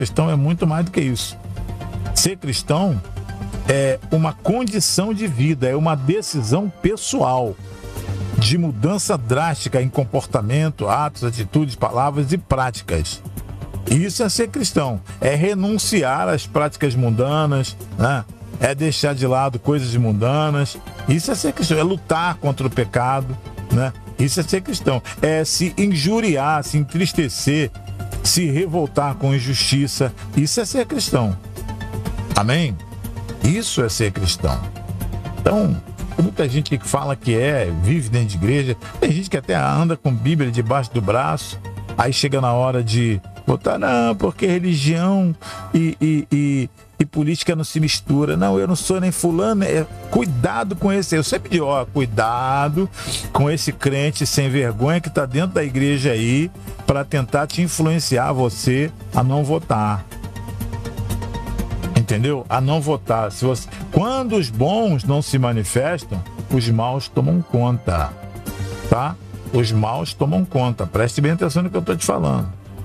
cristão é muito mais do que isso. Ser cristão é uma condição de vida, é uma decisão pessoal de mudança drástica em comportamento, atos, atitudes, palavras e práticas. Isso é ser cristão, é renunciar às práticas mundanas, né? É deixar de lado coisas mundanas. Isso é ser cristão, é lutar contra o pecado, né? Isso é ser cristão, é se injuriar, se entristecer, se revoltar com injustiça. Isso é ser cristão. Amém? Isso é ser cristão. Então, muita gente que fala que vive dentro de igreja, tem gente que até anda com Bíblia debaixo do braço, aí chega na hora de botar, não, porque religião e política não se mistura. Não, eu não sou nem fulano. Cuidado com esse. Eu sempre digo, cuidado com esse crente sem vergonha que está dentro da igreja aí para tentar te influenciar você a não votar. Entendeu? A não votar. Quando os bons não se manifestam, os maus tomam conta. Tá? Os maus tomam conta. Preste bem atenção no que eu estou te falando.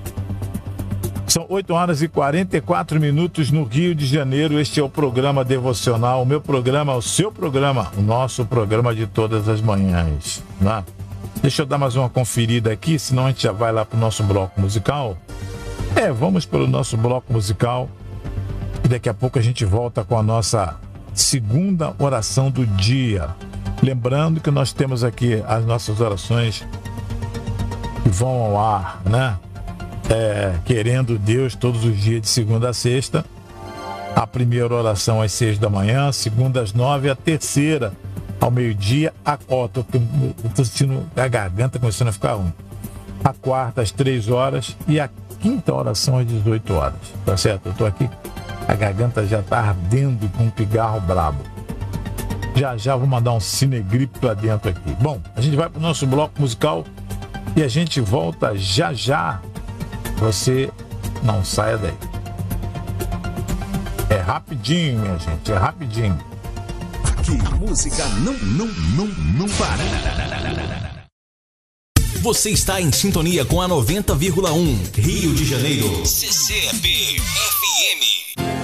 São 8 horas e 44 minutos no Rio de Janeiro. Este é o programa devocional, o meu programa, o seu programa, o nosso programa de todas as manhãs, né? Deixa eu dar mais uma conferida aqui, senão a gente já vai lá para o nosso bloco musical. Vamos para o nosso bloco musical e daqui a pouco a gente volta com a nossa segunda oração do dia. Lembrando que nós temos aqui as nossas orações que vão ao ar, né? Querendo Deus, todos os dias de segunda a sexta. A primeira oração às 6 da manhã, a segunda às 9, a terceira ao meio-dia. Tô sentindo a garganta começando a ficar ruim. A quarta às 3 horas e a quinta oração às 18 horas. Tá certo? Eu tô aqui, a garganta já tá ardendo com um pigarro brabo. Já vou mandar um cinegripe pra dentro aqui. Bom, a gente vai pro nosso bloco musical e a gente volta já. Você não saia daí. É rapidinho, minha gente, é rapidinho. Que música não para. Você está em sintonia com a 90,1 Rio de Janeiro. CCB FM.